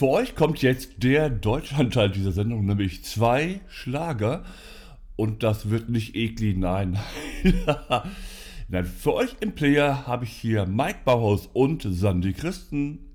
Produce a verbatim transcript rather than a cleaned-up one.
Für euch kommt jetzt der Deutschlandteil dieser Sendung, nämlich zwei Schlager. Und das wird nicht eklig, nein. Nein, für euch im Player habe ich hier Mike Bauhaus und Sandy Christen.